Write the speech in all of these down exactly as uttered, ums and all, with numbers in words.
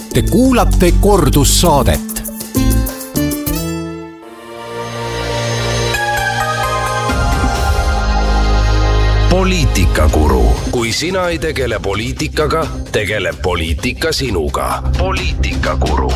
Te kuulate kordussaadet. Poliitikakuru. Kui sina ei tegele poliitikaga, tegeleb poliitika sinuga. Poliitikakuru.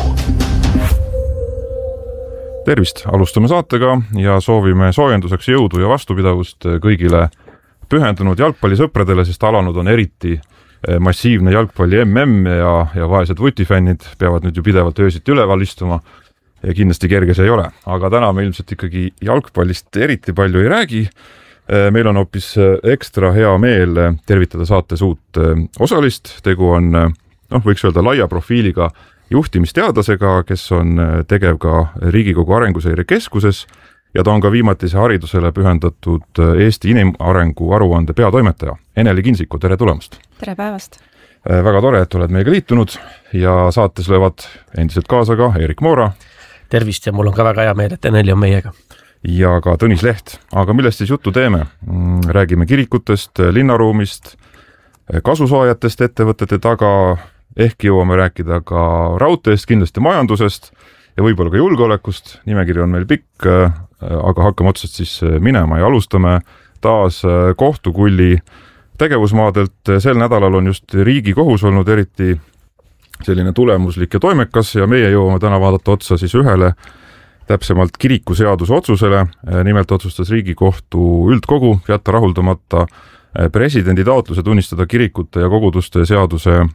Tervist, alustame saatega ja soovime soojenduseks jõudu ja vastupidavust kõigile pühendunud jalgpallisõpradele, sest alanud on eriti massiivne jalgpalli M M ja, ja vaesed vutifännid peavad nüüd ju pidevalt öösiti üleval istuma ja kindlasti kerge see ei ole. Aga täna me ilmselt ikkagi jalgpallist eriti palju ei räägi. Meil on hoopis ekstra hea meel tervitada saates uut osalist. Tegu on, noh, võiks öelda laia profiiliga juhtimisteadlasega, kes on tegev ka Riigikogu Arenguseire Keskuses ja ta on ka viimatise haridusele pühendatud Eesti inimarengu aruande peatoimetaja. Eneli Kinsiku, tere tulemast! Tere päevast! Väga tore, et oled meiega liitunud ja saates löövad endiselt kaasa ka Erik Moora. Tervist ja mul on ka väga hea meel, et Eneli on meiega. Ja ka Tõnis Leht. Aga millest siis juttu teeme? Räägime kirikutest, linnaruumist, kasusaajatest ettevõtete taga, ehk jõuame rääkida ka raudteest, kindlasti majandusest ja võib-olla ka julgeolekust. Nimekiri on meil pikk, aga hakkame otsast siis minema ja alustame taas kohtukulli tegevusmaadelt. Sel nädalal on just Riigikohus olnud eriti selline tulemuslik ja toimekas ja meie jõuame täna vaadata otsa siis ühele täpsemalt kirikuseaduse otsusele. Nimelt otsustas Riigikohtu üldkogu jätta rahuldamata presidendi taotluse tunnistada kirikute ja koguduste seaduse